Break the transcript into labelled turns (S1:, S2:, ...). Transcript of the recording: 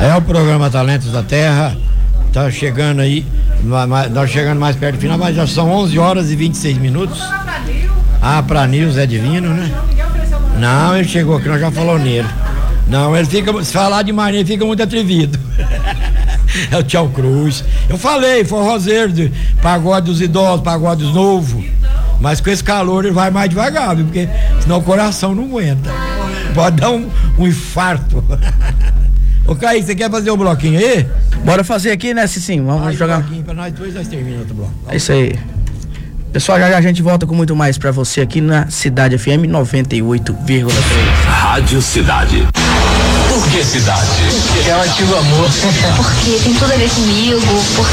S1: É o programa Talentos da Terra, tá chegando aí, nós chegando mais perto do final, mas já são 11 horas e 26 minutos. Pra Nils é divino, né? Não, ele chegou aqui, nós já falou nele. Não, ele fica, se falar demais, ele fica muito atrevido. É o Tchau Cruz. Eu falei, forrozeiro, de pagode dos idosos, pagode dos novos. Mas com esse calor ele vai mais devagar, viu? Porque senão o coração não aguenta. Pode dar um infarto. Ô Kaique, você quer fazer um bloquinho aí?
S2: Bora fazer aqui, né, Cicinho? Vamos jogar. Um
S1: bloquinho pra nós, depois nós terminamos outro bloco.
S2: É isso aí. Pessoal, já a gente volta com muito mais pra você aqui na Cidade FM 98,3.
S3: Rádio Cidade. Por que Cidade?
S4: Porque é o antigo amor.
S5: Porque tem tudo a ver comigo.